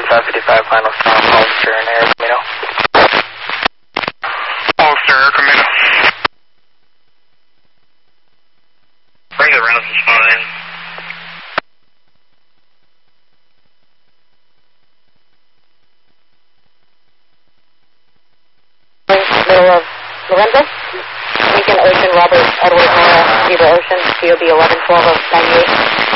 555 final stop, Hollister and Air Camino. Hollister, Air Camino. Bring the rounds is fine. Middle of Lorenzo, Lincoln Ocean, Robert Edward Mara, Zebra Ocean, COB 1112 of 98.